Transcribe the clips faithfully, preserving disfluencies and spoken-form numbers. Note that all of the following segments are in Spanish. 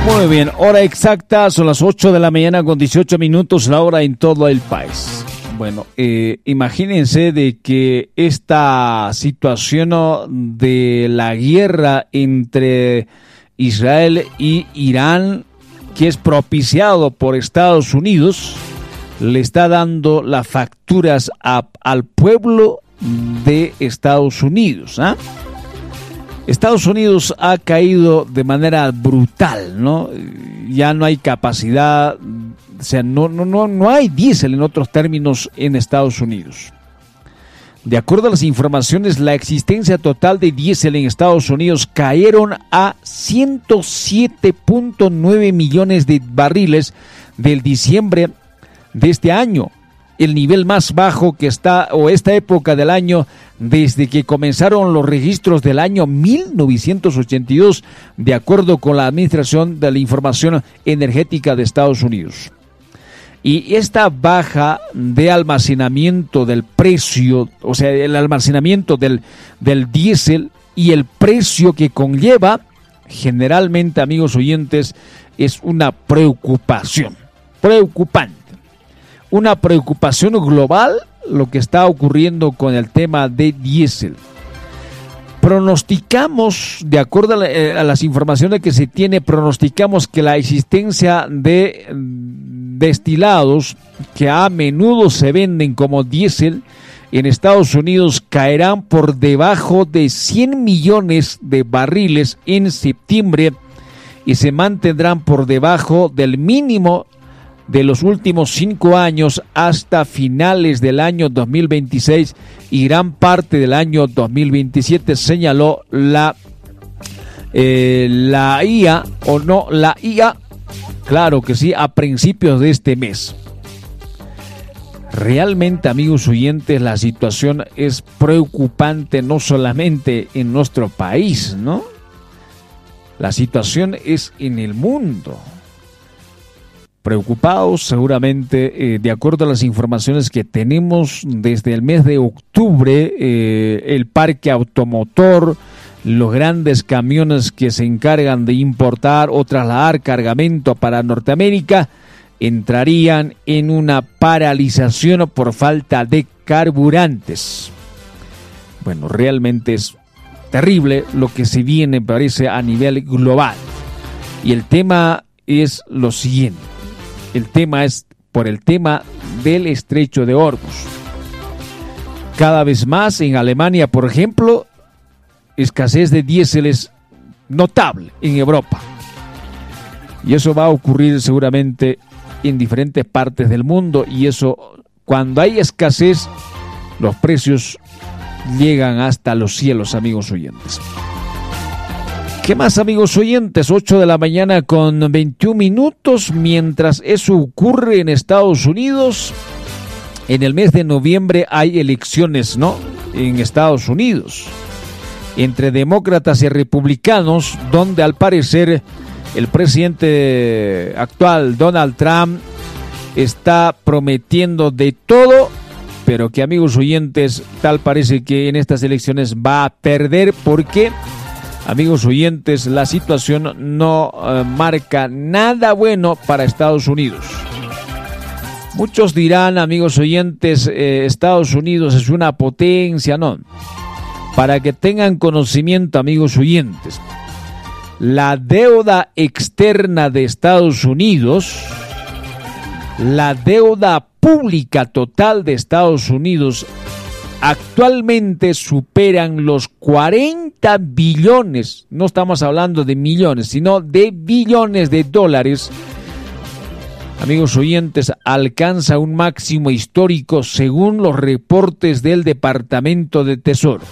Muy bien, hora exacta, son las ocho de la mañana con dieciocho minutos, la hora en todo el país. Bueno, eh, imagínense de que esta situación de la guerra entre Israel y Irán, que es propiciado por Estados Unidos, le está dando las facturas a, al pueblo de Estados Unidos, ¿ah? ¿eh? Estados Unidos ha caído de manera brutal, ¿no? Ya no hay capacidad, o sea, no, no, no, no hay diésel en otros términos en Estados Unidos. De acuerdo a las informaciones, la existencia total de diésel en Estados Unidos cayeron a ciento siete punto nueve millones de barriles del diciembre de este año, el nivel más bajo que está, o esta época del año, desde que comenzaron los registros del año mil novecientos ochenta y dos, de acuerdo con la Administración de la Información Energética de Estados Unidos. Y esta baja de almacenamiento del precio, o sea, el almacenamiento del, del diésel y el precio que conlleva, generalmente, amigos oyentes, es una preocupación, preocupante. Una preocupación global lo que está ocurriendo con el tema de diésel. Pronosticamos, de acuerdo a, la, a las informaciones que se tiene, pronosticamos que la existencia de destilados que a menudo se venden como diésel en Estados Unidos caerán por debajo de cien millones de barriles en septiembre y se mantendrán por debajo del mínimo de los últimos cinco años hasta finales del año dos mil veintiséis y gran parte del año dos mil veintisiete, señaló la, eh, la I A, o no, la I A, claro que sí, a principios de este mes. Realmente, amigos oyentes, la situación es preocupante no solamente en nuestro país, ¿no? La situación es en el mundo. Preocupados seguramente, eh, de acuerdo a las informaciones que tenemos desde el mes de octubre, eh, el parque automotor, los grandes camiones que se encargan de importar o trasladar cargamento para Norteamérica, entrarían en una paralización por falta de carburantes. Bueno, realmente es terrible lo que se viene, parece, a nivel global. Y el tema es lo siguiente. El tema es por el tema del estrecho de Hormuz. Cada vez más en Alemania, por ejemplo, escasez de diésel es notable en Europa. Y eso va a ocurrir seguramente en diferentes partes del mundo. Y eso, cuando hay escasez, los precios llegan hasta los cielos, amigos oyentes. ¿Qué más, amigos oyentes? ocho de la mañana con veintiún minutos. Mientras eso ocurre en Estados Unidos, en el mes de noviembre hay elecciones, ¿no? En Estados Unidos, entre demócratas y republicanos, donde al parecer el presidente actual, Donald Trump, está prometiendo de todo, pero que, amigos oyentes, tal parece que en estas elecciones va a perder porque... Amigos oyentes, la situación no uh, marca nada bueno para Estados Unidos. Muchos dirán, amigos oyentes, eh, Estados Unidos es una potencia, no. Para que tengan conocimiento, amigos oyentes, la deuda externa de Estados Unidos, la deuda pública total de Estados Unidos, actualmente superan los cuarenta billones, no estamos hablando de millones, sino de billones de dólares. Amigos oyentes, alcanza un máximo histórico según los reportes del Departamento de Tesoro.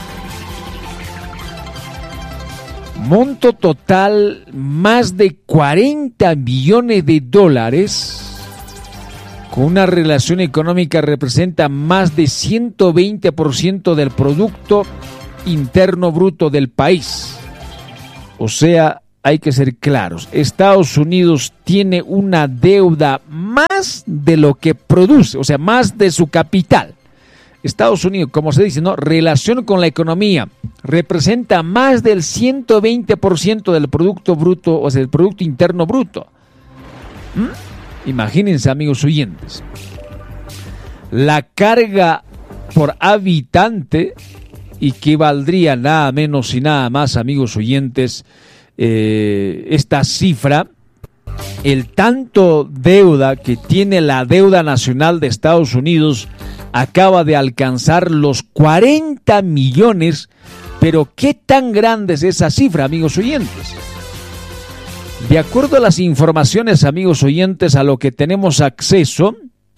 Monto total, más de cuarenta billones de dólares. Con una relación económica representa más de ciento veinte por ciento del Producto Interno Bruto del país. O sea, hay que ser claros, Estados Unidos tiene una deuda más de lo que produce, o sea, más de su capital. Estados Unidos, como se dice, ¿no? Relación con la economía, representa más del ciento veinte por ciento del Producto Bruto, o sea, del Producto Interno Bruto. ¿Mm? Imagínense, amigos oyentes. La carga por habitante equivaldría nada menos y nada más, amigos oyentes, eh, esta cifra, el tanto deuda que tiene la deuda nacional de Estados Unidos acaba de alcanzar los cuarenta millones, pero ¿qué tan grande es esa cifra, amigos oyentes? De acuerdo a las informaciones, amigos oyentes, a lo que tenemos acceso,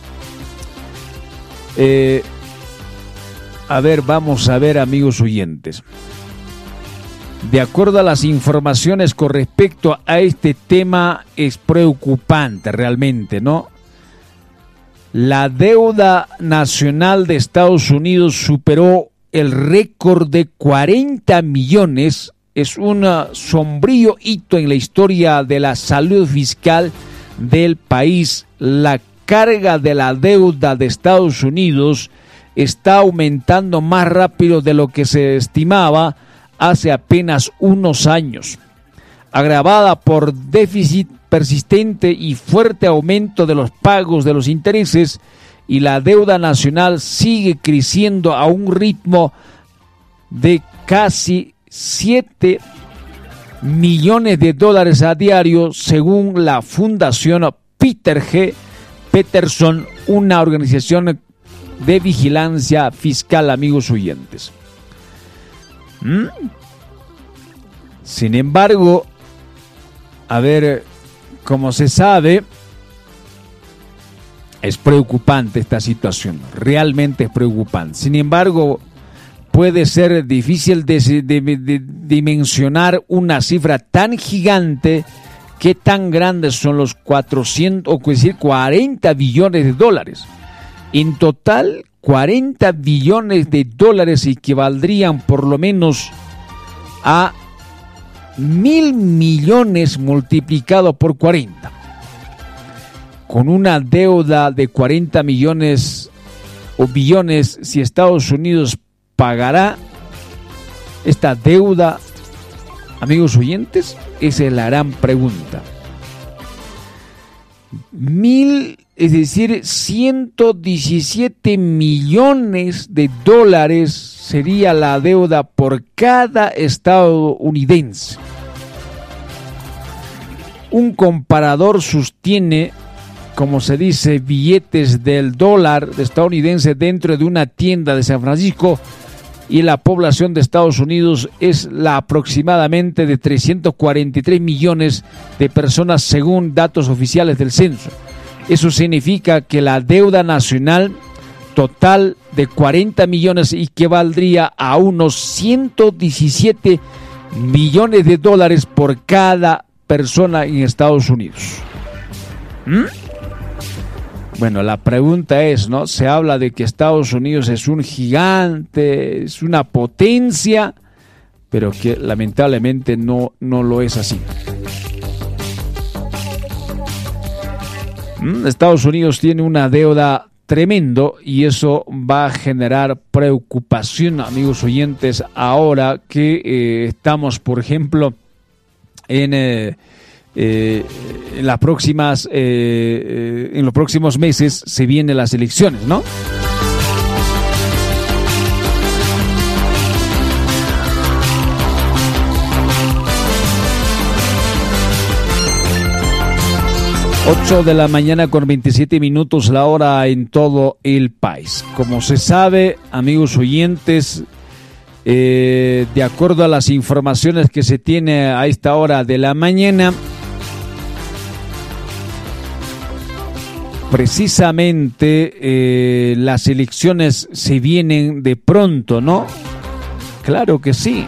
eh, a ver, vamos a ver, amigos oyentes. De acuerdo a las informaciones con respecto a este tema, es preocupante realmente, ¿no? La deuda nacional de Estados Unidos superó el récord de cuarenta millones. Es un sombrío hito en la historia de la salud fiscal del país. La carga de la deuda de Estados Unidos está aumentando más rápido de lo que se estimaba hace apenas unos años, agravada por déficit persistente y fuerte aumento de los pagos de los intereses, y la deuda nacional sigue creciendo a un ritmo de casi siete millones de dólares a diario, según la Fundación Peter G. Peterson, una organización de vigilancia fiscal, amigos oyentes. ¿Mm? Sin embargo, a ver, como se sabe, es preocupante esta situación, realmente es preocupante. Sin embargo, puede ser difícil de, de, de dimensionar una cifra tan gigante. ¿Qué tan grandes son los cuatrocientos, o decir cuarenta billones de dólares? En total, cuarenta billones de dólares equivaldrían por lo menos a mil millones multiplicado por cuarenta. Con una deuda de cuarenta millones o billones, si Estados Unidos pagará esta deuda, amigos oyentes, esa es la gran pregunta. Mil, es decir, ciento diecisiete millones de dólares sería la deuda por cada estadounidense. Un comparador sostiene, como se dice, billetes del dólar estadounidense dentro de una tienda de San Francisco, y la población de Estados Unidos es la aproximadamente de trescientos cuarenta y tres millones de personas según datos oficiales del censo. Eso significa que la deuda nacional total de cuarenta millones equivaldría a unos ciento diecisiete millones de dólares por cada persona en Estados Unidos. ¿Mm? Bueno, la pregunta es, ¿no? Se habla de que Estados Unidos es un gigante, es una potencia, pero que lamentablemente no, no lo es así. ¿Mm? Estados Unidos tiene una deuda tremendo y eso va a generar preocupación, amigos oyentes, ahora que eh, estamos, por ejemplo, en... Eh, Eh, en las próximas eh, eh, en los próximos meses se vienen las elecciones, ¿no? ocho de la mañana con veintisiete minutos, la hora en todo el país. Como se sabe, amigos oyentes, eh, de acuerdo a las informaciones que se tiene a esta hora de la mañana, precisamente eh, las elecciones se vienen de pronto, ¿no? Claro que sí.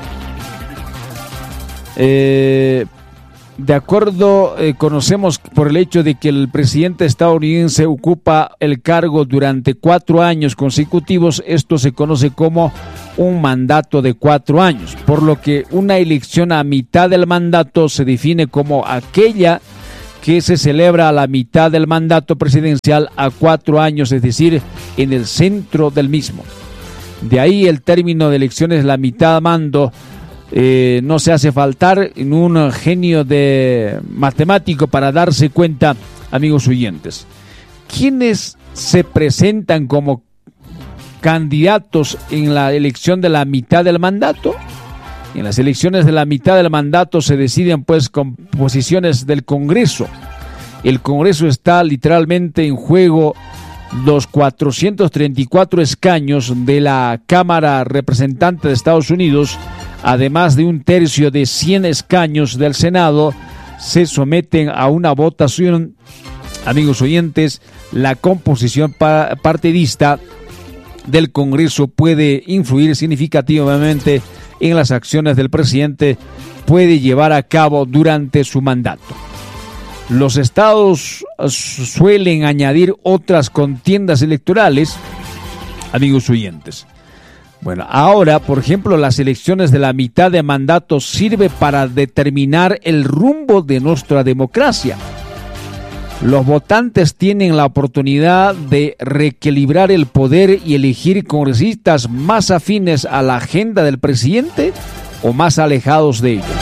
Eh, de acuerdo, eh, conocemos por el hecho de que el presidente estadounidense ocupa el cargo durante cuatro años consecutivos. Esto se conoce como un mandato de cuatro años, por lo que una elección a mitad del mandato se define como aquella que se celebra a la mitad del mandato presidencial a cuatro años, es decir, en el centro del mismo. De ahí el término de elecciones la mitad mando. Eh, no se hace faltar en un genio de matemático para darse cuenta, amigos oyentes. ¿Quiénes se presentan como candidatos en la elección de la mitad del mandato? En las elecciones de la mitad del mandato se deciden pues composiciones del Congreso. El Congreso está literalmente en juego los cuatrocientos treinta y cuatro escaños de la Cámara Representante de Estados Unidos, además de un tercio de cien escaños del Senado, se someten a una votación. Amigos oyentes, la composición pa- partidista del Congreso puede influir significativamente en las acciones del presidente, puede llevar a cabo durante su mandato. Los estados suelen añadir otras contiendas electorales, amigos oyentes. Bueno, ahora, por ejemplo, las elecciones de la mitad de mandato sirve para determinar el rumbo de nuestra democracia. Los votantes tienen la oportunidad de reequilibrar el poder y elegir congresistas más afines a la agenda del presidente o más alejados de ello.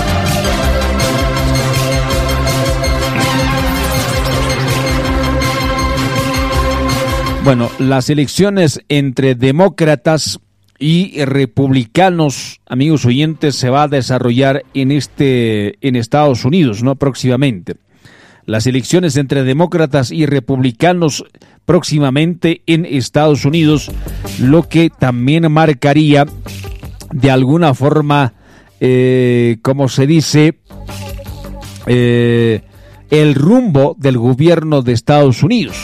Bueno, las elecciones entre demócratas y republicanos, amigos oyentes, se va a desarrollar en este en Estados Unidos, ¿no? Próximamente. Las elecciones entre demócratas y republicanos próximamente en Estados Unidos, lo que también marcaría de alguna forma, eh, como se dice, eh, el rumbo del gobierno de Estados Unidos.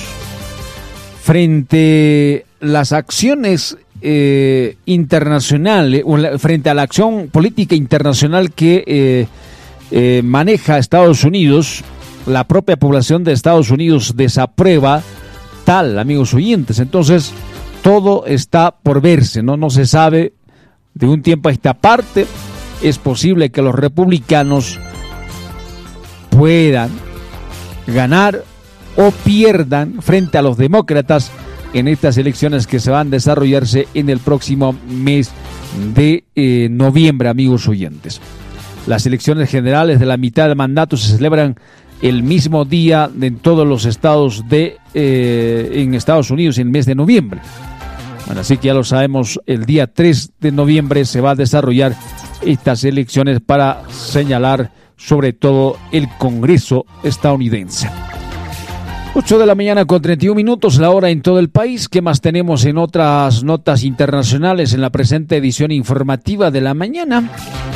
Frente a las acciones eh, internacionales, frente a la acción política internacional que eh, eh, maneja Estados Unidos, la propia población de Estados Unidos desaprueba tal, amigos oyentes. Entonces, todo está por verse, ¿no? No se sabe de un tiempo a esta parte. Es posible que los republicanos puedan ganar o pierdan frente a los demócratas en estas elecciones que se van a desarrollarse en el próximo mes de eh, noviembre, amigos oyentes. Las elecciones generales de la mitad del mandato se celebran el mismo día en todos los estados de eh, en Estados Unidos en el mes de noviembre. Bueno, así que ya lo sabemos, el día tres de noviembre se va a desarrollar estas elecciones para señalar sobre todo el Congreso estadounidense. ocho de la mañana con treinta y un minutos, la hora en todo el país. ¿Qué más tenemos en otras notas internacionales en la presente edición informativa de la mañana?